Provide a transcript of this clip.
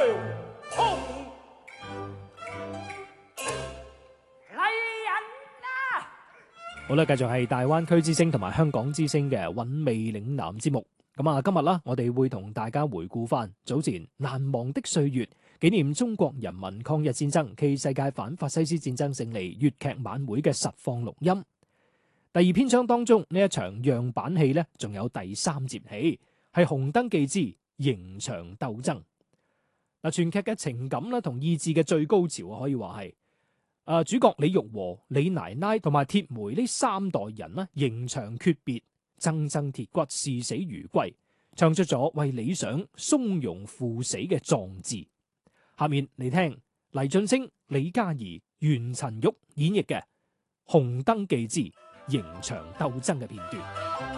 碰嚟人啦！ 好啦，繼續係大灣區之聲同埋香港之聲嘅韻味嶺南節目。咁啊，今日啦，我哋會同大家回顧翻早前難忘的歲月，紀念中國人民抗日戰爭暨世界反法西斯戰爭勝利粵劇晚會嘅實況錄音。第二篇章當中呢一場樣板戲呢，仲有第三節戲，係紅燈記之刑場鬥爭。嗱，全劇嘅情感啦同意志嘅最高潮可以話係，主角李玉和、李奶奶同埋鐵梅呢三代人啦，刑場訣別，錚錚鐵骨，視死如歸，唱出咗為理想從容赴死嘅壯志。下面嚟聽黎俊升、李嘉怡、袁陳玉演繹嘅《紅燈記之刑場鬥爭》嘅片段。